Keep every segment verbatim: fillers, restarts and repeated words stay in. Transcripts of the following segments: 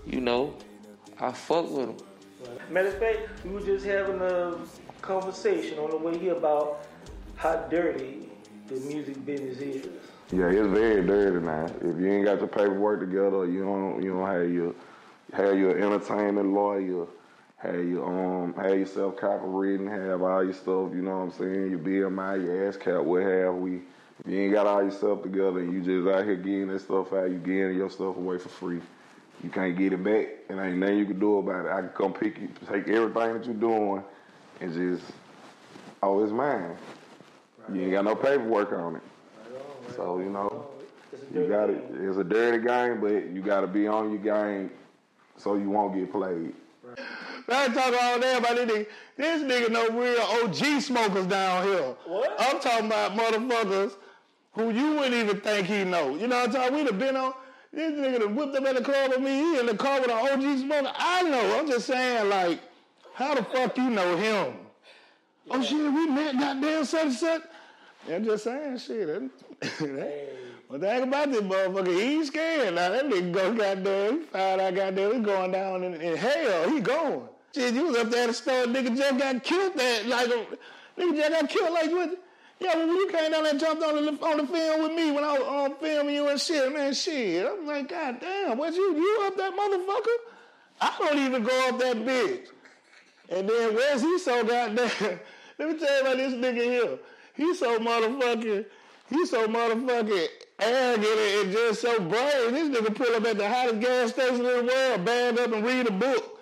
you know, I fuck with him. Matter of fact, we were just having a conversation on the way here about how dirty the music business is. Yeah, it's very dirty now. If you ain't got your paperwork together, you don't you don't have your have your entertainment lawyer, have your um have yourself copywritten, have all your stuff, you know what I'm saying, your B M I, your ASCAP, what have we. If you ain't got all your stuff together and you just out here getting that stuff out, you getting your stuff away for free. You can't get it back, and ain't nothing you can do about it. I can come pick you, take everything that you're doing, and just, oh, it's mine. Right. You ain't got no paperwork on it. Right on, right so, you know, you got it. It's a dirty game, but you got to be on your game so you won't get played. Right. I talk all day about this nigga. This nigga know real O G smokers down here. What? I'm talking about motherfuckers who you wouldn't even think he know. You know what I'm talking about? We'd have been on. This nigga done whipped up at the club with me. He in the car with an O G smoker. I know. I'm just saying, like, how the fuck you know him? Yeah. Oh, shit, we met goddamn such and such. I'm just saying, shit. Hey. Well, think about this motherfucker. He ain't scared. Now, that nigga go goddamn. He found out goddamn. He going down in, in hell. He going. Shit, you was up there at the store. Nigga just got killed that. Like, nigga just got killed like what? Yeah, when you came down there and jumped on the, on the film with me when I was um, filming you and shit, man, shit. I'm like, God damn, what you, you up that motherfucker? I don't even go up that bitch. And then Wes, he so goddamn, let me tell you about this nigga here. He so motherfucking, he so motherfucking arrogant and just so brave. This nigga pull up at the hottest gas station in the world, band up and read a book.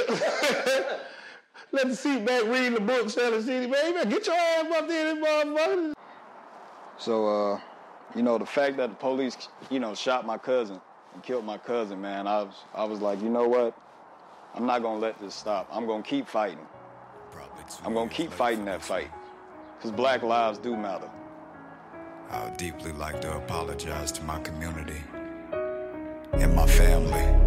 Let the seat back, reading the book, selling C D. Man, you better get your ass up there, this motherfucker. So, uh, you know, the fact that the police, you know, shot my cousin and killed my cousin, man, I was, I was like, you know what? I'm not going to let this stop. I'm going to keep fighting. I'm going to keep fighting that fight. Because black lives do matter. I would deeply like to apologize to my community and my family.